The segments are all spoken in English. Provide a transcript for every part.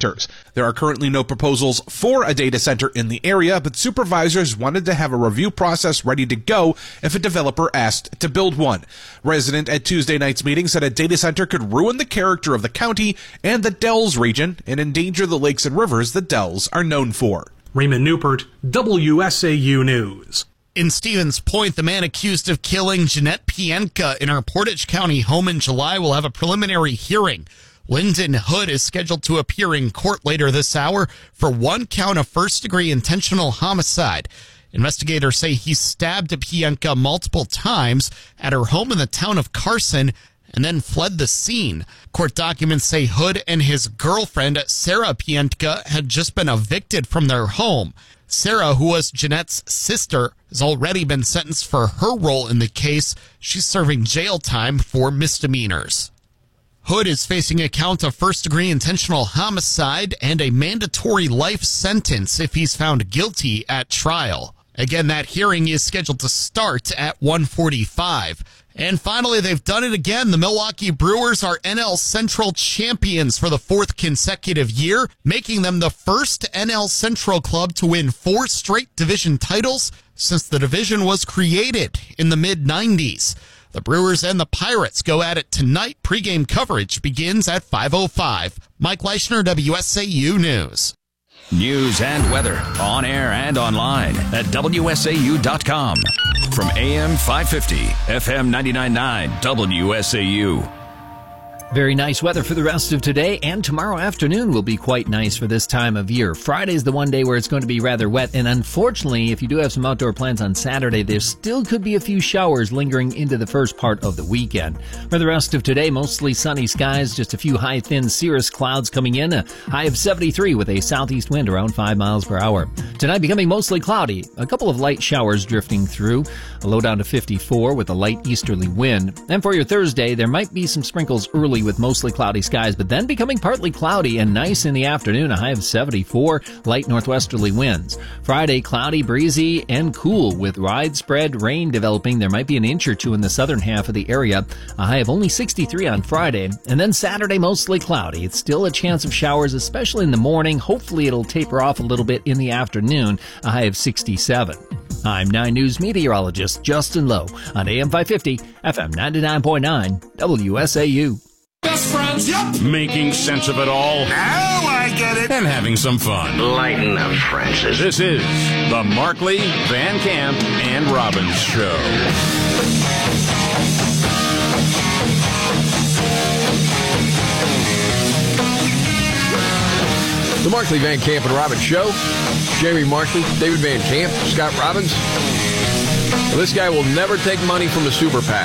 centers. There are currently no proposals for a data center in the area, but supervisors wanted to have a review process ready to go if a developer asked to build one. Resident at Tuesday night's meeting said a data center could ruin the character of the county and the Dells region and endanger the lakes and rivers the Dells are known for. Raymond Newport, WSAU News. In Stevens Point, the man accused of killing Jeanette Pientka in her Portage County home in July will have a preliminary hearing. Lyndon Hood is scheduled to appear in court later this hour for one count of first-degree intentional homicide. Investigators say he stabbed Pientka multiple times at her home in the town of Carson and then fled the scene. Court documents say Hood and his girlfriend, Sarah Pientka, had just been evicted from their home. Sarah, who was Jeanette's sister, has already been sentenced for her role in the case. She's serving jail time for misdemeanors. Hood is facing a count of first-degree intentional homicide and a mandatory life sentence if he's found guilty at trial. Again, that hearing is scheduled to start at 1:45. And finally, they've done it again. The Milwaukee Brewers are NL Central champions for the fourth consecutive year, making them the first NL Central club to win 4 straight division titles since the division was created in the mid-90s. The Brewers and the Pirates go at it tonight. Pre-game coverage begins at 5:05. Mike Leischner, WSAU News. News and weather on air and online at WSAU.com. From AM 550, FM 99.9, WSAU. Very nice weather for the rest of today, and tomorrow afternoon will be quite nice for this time of year. Friday's the one day where it's going to be rather wet, and unfortunately, if you do have some outdoor plans on Saturday, there still could be a few showers lingering into the first part of the weekend. For the rest of today, mostly sunny skies, just a few high, thin cirrus clouds coming in, a high of 73 with a southeast wind around 5 miles per hour. Tonight becoming mostly cloudy, a couple of light showers drifting through, a low down to 54 with a light easterly wind. And for your Thursday, there might be some sprinkles early with mostly cloudy skies, but then becoming partly cloudy and nice in the afternoon, a high of 74, light northwesterly winds. Friday, cloudy, breezy, and cool with widespread rain developing. There might be an inch or two in the southern half of the area, a high of only 63 on Friday. And then Saturday, mostly cloudy. It's still a chance of showers, especially in the morning. Hopefully it'll taper off a little bit in the afternoon, a high of 67. I'm 9 News meteorologist Justin Lowe on AM 550, FM 99.9, WSAU. Best friends, yep. Making sense of it all. Now I get it. And having some fun. Lighten up, Francis. This is the Markley, Van Camp, and Robbins Show. The Markley, Van Camp, and Robbins Show. Jamie Markley, David Van Camp, Scott Robbins. Well, this guy will never take money from a super PAC.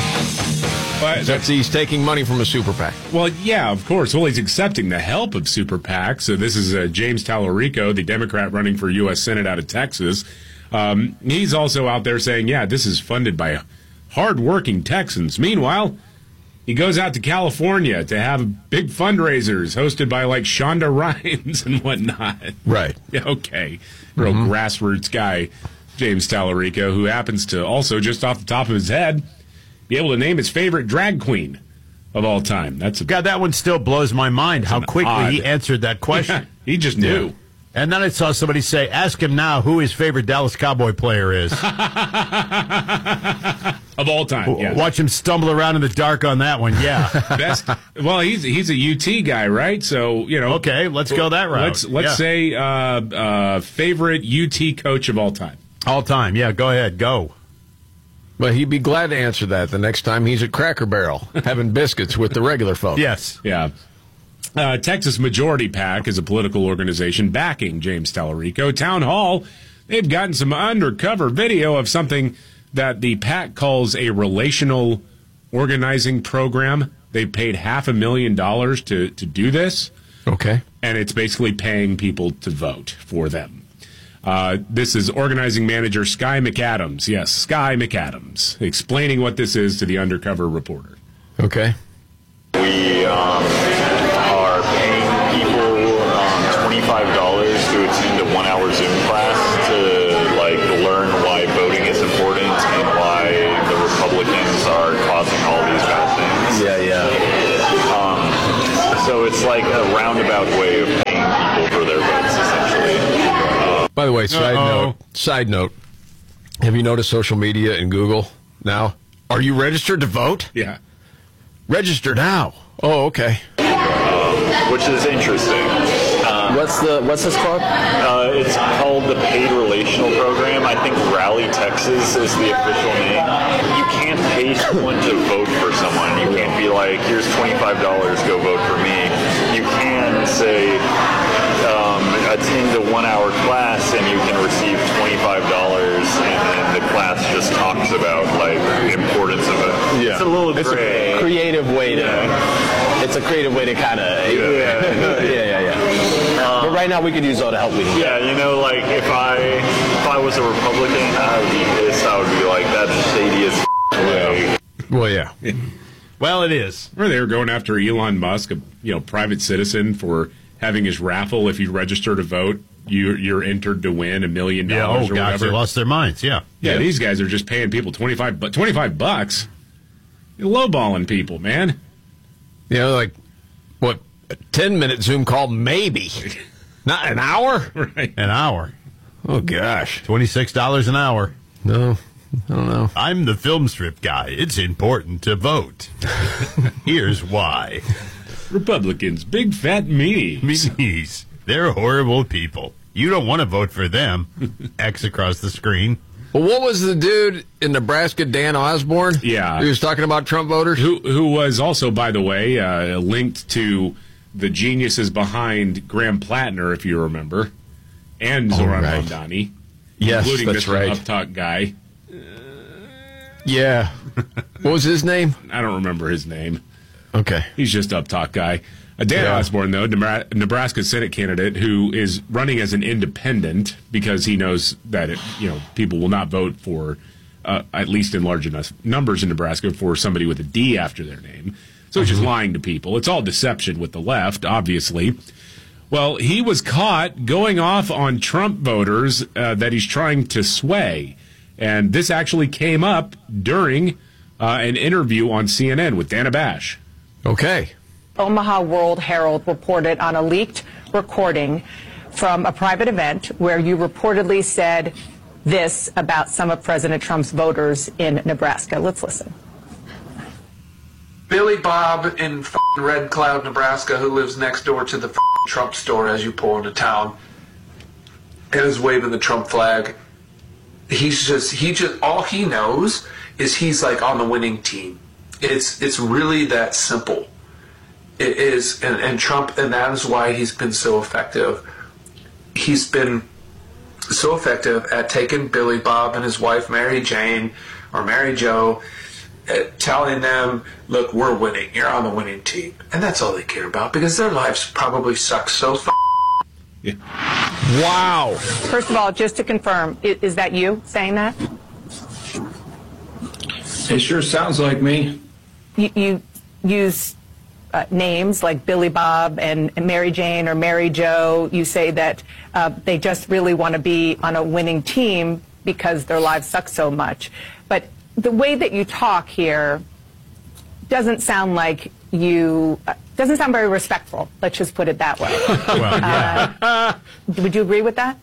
He's taking money from a super PAC. Well, yeah, of course. Well, he's accepting the help of super PACs. So this is James Tallarico, the Democrat running for U.S. Senate out of Texas. He's also out there saying, yeah, this is funded by hardworking Texans. Meanwhile, he goes out to California to have big fundraisers hosted by, like, Shonda Rhimes and whatnot. Right. Yeah, okay. Real grassroots guy, James Tallarico, who happens to also, just off the top of his head, be able to name his favorite drag queen of all time. God, that one still blows my mind, how quickly he answered that question. Yeah, he just knew. Yeah. And then I saw somebody say, ask him now who his favorite Dallas Cowboy player is. Of all time, yes. Watch him stumble around in the dark on that one, yeah. Best. Well, he's a UT guy, right? So, you know. Okay, let's go that route. Let's say favorite UT coach of all time. All time, yeah, go ahead, go. Well, he'd be glad to answer that the next time he's at Cracker Barrel having biscuits with the regular folks. Yes. Yeah. Texas Majority PAC is a political organization backing James Tallarico. Town Hall, they've gotten some undercover video of something that the PAC calls a relational organizing program. They paid $500,000 to do this. Okay. And it's basically paying people to vote for them. This is organizing manager Sky McAdams. Yes, Sky McAdams, explaining what this is to the undercover reporter. Okay. We are paying people $25 to attend a 1-hour Zoom class to learn why voting is important and why the Republicans are causing all these bad things. Yeah. So it's like a roundabout way of paying By the way, side note, have you noticed social media and Google now? Are you registered to vote? Yeah. Register now. Oh, okay. Which is interesting. What's this called? It's called the Paid Relational Program. I think Rally Texas is the official name. You can't pay someone to vote for someone. You can't be like, here's $25, go vote for me. You can say, attend a 1-hour class and you can receive $25, and then the class just talks about like the importance of it. Yeah. It's a little It's gray. a creative way to. It's a creative way to kind of. Yeah. But right now we could use all the help we can get. Yeah, you know, like if I was a Republican, I would be pissed. I would be like, that's shady as way. Well, yeah. Well, it is. Or they were going after Elon Musk, a private citizen, for having his raffle. If you register to vote, you're entered to win $1 million or whatever. They lost their minds. Yeah. These guys are just paying people $25. You're lowballing people, man. Like what? A 10-minute Zoom call, maybe. Not an hour. Right. An hour. Oh gosh. $26 an hour. No. I don't know. I'm the film strip guy. It's important to vote. Here's why. Republicans, big fat meanies. They're horrible people. You don't want to vote for them. X across the screen. Well, what was the dude in Nebraska, Dan Osborne? Yeah. He was talking about Trump voters? Who was also, by the way, linked to the geniuses behind Graham Plattner, if you remember, and Zoran Mamdani. Yes, including that's this right. uptalk guy. Yeah. What was his name? I don't remember his name. Okay. He's just uptalk guy. Dan Osborne, though, Nebraska Senate candidate who is running as an independent because he knows that people will not vote for, at least in large enough numbers in Nebraska, for somebody with a D after their name. So he's just lying to people. It's all deception with the left, obviously. Well, he was caught going off on Trump voters that he's trying to sway. And this actually came up during an interview on CNN with Dana Bash. Okay. Omaha World Herald reported on a leaked recording from a private event where you reportedly said this about some of President Trump's voters in Nebraska. Let's listen. Billy Bob in Red Cloud, Nebraska, who lives next door to the Trump store as you pull into town, and is waving the Trump flag. He just all he knows is he's like on the winning team. It's really that simple. It is, and Trump, and that is why he's been so effective. He's been so effective at taking Billy Bob and his wife Mary Jane or Mary Jo, telling them, look, we're winning, you're on the winning team. And that's all they care about, because their lives probably suck so Yeah. Wow. First of all, just to confirm, is that you saying that? It sure sounds like me. You use names like Billy Bob and Mary Jane or Mary Jo. You say that they just really want to be on a winning team because their lives suck so much. But the way that you talk here doesn't sound like doesn't sound very respectful. Let's just put it that way. Well, yeah. Would you agree with that?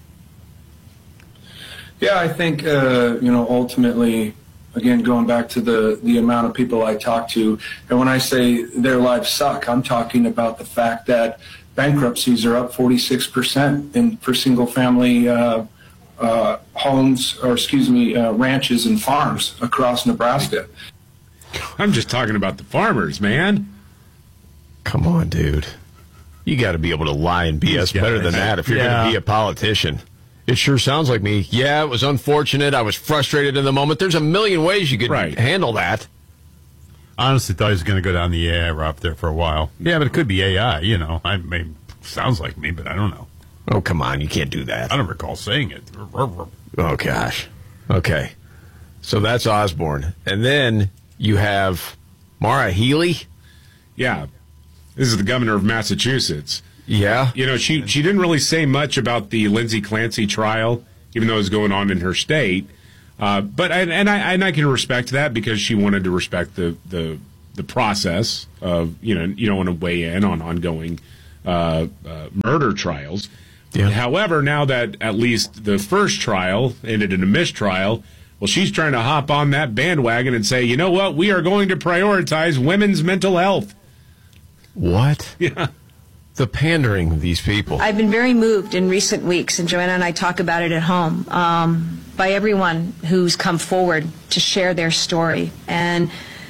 Yeah, I think, ultimately, again, going back to the amount of people I talk to, and when I say their lives suck, I'm talking about the fact that bankruptcies are up 46% for single-family homes, or ranches and farms across Nebraska. I'm just talking about the farmers, man. Come on, dude. You got to be able to lie and BS better than that if you're going to be a politician. It sure sounds like me. Yeah, it was unfortunate. I was frustrated in the moment. There's a million ways you could handle that. I honestly thought he was going to go down the AI route there for a while. Yeah, but it could be AI, sounds like me, but I don't know. Oh, come on. You can't do that. I don't recall saying it. Oh, gosh. Okay. So that's Osborne. And then you have Maura Healey. Yeah. This is the governor of Massachusetts. Yeah. She didn't really say much about the Lindsey Clancy trial, even though it was going on in her state. But I can respect that, because she wanted to respect the process of, you don't want to weigh in on ongoing murder trials. Yeah. However, now that at least the first trial ended in a mistrial, well, she's trying to hop on that bandwagon and say, you know what, we are going to prioritize women's mental health. What? Yeah. The pandering of these people. I've been very moved in recent weeks, and Joanna and I talk about it at home, by everyone who's come forward to share their story. And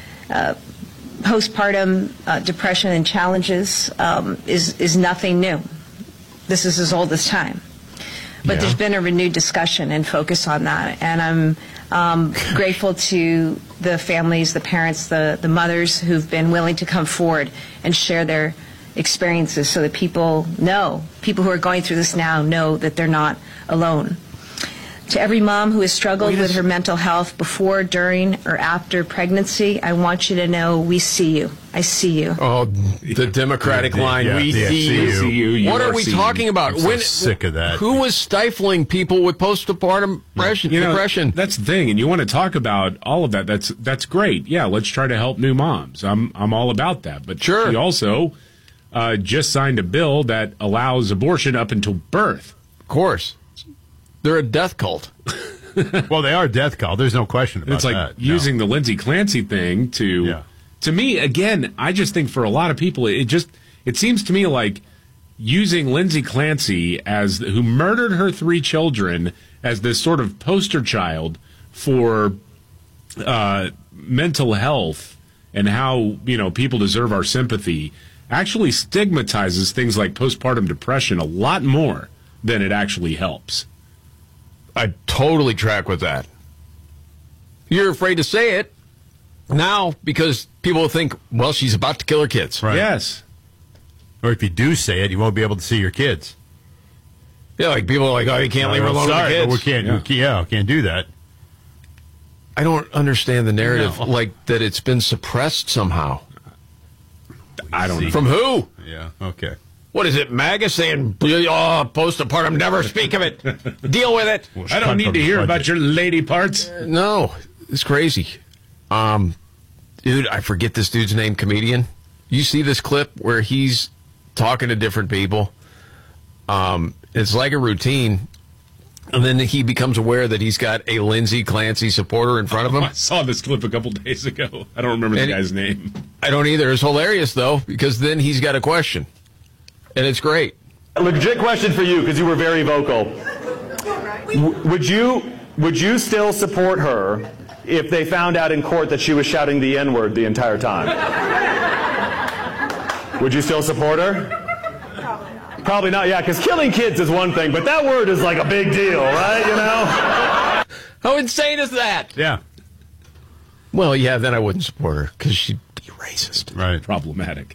postpartum depression and challenges is nothing new. This is as old as time. But there's been a renewed discussion and focus on that. And I'm grateful to the families, the parents, the mothers who've been willing to come forward and share their experiences so that people who are going through this now know that they're not alone. To every mom who has struggled with her mental health before, during, or after pregnancy, I want you to know we see you. I see you. Oh, the Democratic line. We see you. What are we talking about? I'm so sick of that. Who was stifling people with postpartum depression? That's the thing, and you want to talk about all of that. That's great. Yeah, let's try to help new moms. I'm all about that. But sure. She also just signed a bill that allows abortion up until birth. Of course. They're a death cult. Well, they are a death cult. There's no question about that. It's like using the Lindsay Clancy thing to me, again, I just think for a lot of people, it seems to me like using Lindsay Clancy who murdered her 3 children as this sort of poster child for mental health and how, people deserve our sympathy actually stigmatizes things like postpartum depression a lot more than it actually helps. I totally track with that. You're afraid to say it now because people think, well, she's about to kill her kids. Right. Yes. Or if you do say it, you won't be able to see your kids. Yeah, like people are like, oh, you can't leave her alone with the kids. But we can't do that. I don't understand the narrative, like that it's been suppressed somehow. I don't know. From who? Yeah, okay. What is it, MAGA saying, postpartum, never speak of it. Deal with it. I don't need to hear about your lady parts. No, it's crazy. Dude, I forget this dude's name, comedian. You see this clip where he's talking to different people. It's like a routine. And then he becomes aware that he's got a Lindsay Clancy supporter in front of him. I saw this clip a couple days ago. I don't remember the guy's name. I don't either. It's hilarious, though, because then he's got a question. And it's great. A legit question for you, because you were very vocal. Would you still support her if they found out in court that she was shouting the N-word the entire time? Would you still support her? Probably not, yeah, because killing kids is one thing, but that word is like a big deal, right, How insane is that? Yeah. Well, yeah, then I wouldn't support her, because she'd be racist. Right. Problematic.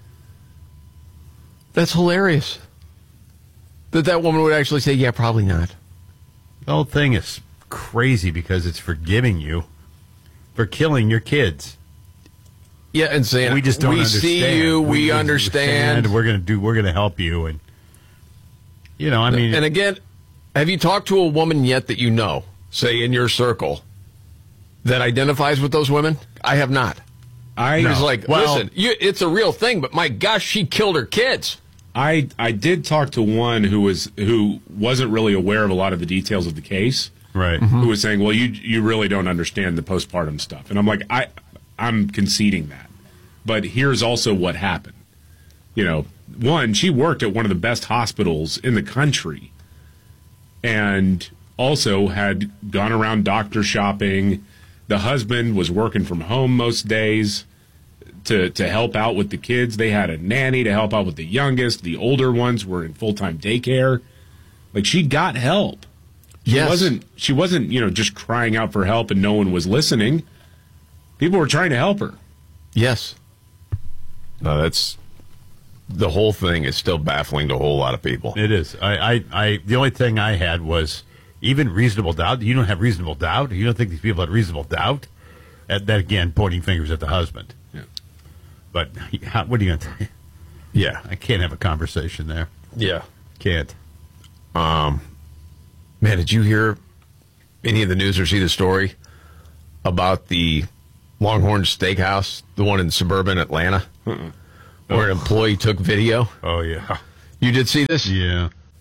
That's hilarious. That woman would actually say, yeah, probably not. The whole thing is crazy because it's forgiving you for killing your kids. Yeah, and saying we just don't understand. See you, we understand. We're gonna help you, and I mean. And again, have you talked to a woman yet that you know, say in your circle, that identifies with those women? I have not. Was like, listen, it's a real thing, but my gosh, she killed her kids. I did talk to one who wasn't really aware of a lot of the details of the case. Right. Mm-hmm. Who was saying, well, you really don't understand the postpartum stuff. And I'm like, I'm conceding that. But here's also what happened. One, she worked at one of the best hospitals in the country and also had gone around doctor shopping. The husband was working from home most days to help out with the kids. They had a nanny to help out with the youngest. The older ones were in full-time daycare. Like, she got help. She wasn't, just crying out for help and no one was listening. People were trying to help her. Yes. No, that's the whole thing is still baffling to a whole lot of people. It is. I the only thing I had was even reasonable doubt. You don't have reasonable doubt. You don't think these people had reasonable doubt. That again, pointing fingers at the husband. Yeah. But what are you going to say? Yeah, I can't have a conversation there. Yeah, can't. Man, did you hear any of the news or see the story about the Longhorn Steakhouse, the one in suburban Atlanta, where an employee took video? Oh, yeah. You did see this? Yeah.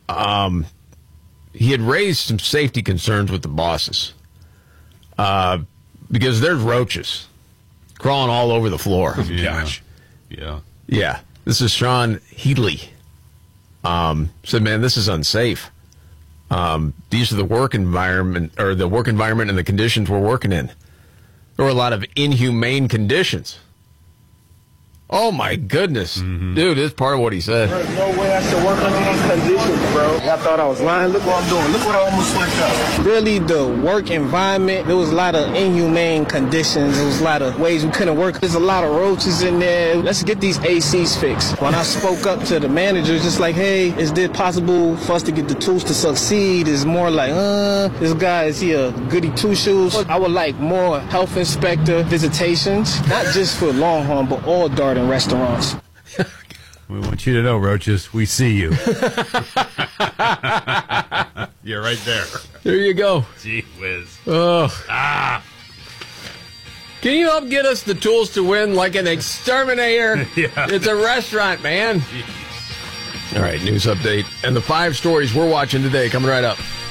he had raised some safety concerns with the bosses because there's roaches crawling all over the floor. Gosh. Yeah. This is Sean Healy. Said, man, this is unsafe. These are the work environment and the conditions we're working in. There were a lot of inhumane conditions. Oh, my goodness. Dude, it's part of what he said. There's no way I should work under these conditions, bro. I thought I was lying. Look what I'm doing. Look what I almost fucked up. Really, the work environment, there was a lot of inhumane conditions. There was a lot of ways we couldn't work. There's a lot of roaches in there. Let's get these ACs fixed. When I spoke up to the manager, just like, hey, is it possible for us to get the tools to succeed? It's more like, this guy, is he a goody two-shoes? I would like more health inspector visitations, not just for Longhorn, but all Darden restaurants. We want you to know, Roaches, we see you. You're right there. There you go. Gee whiz. Can you help get us the tools to win like an exterminator? Yeah. It's a restaurant, man. All right, news update. And the 5 stories we're watching today coming right up.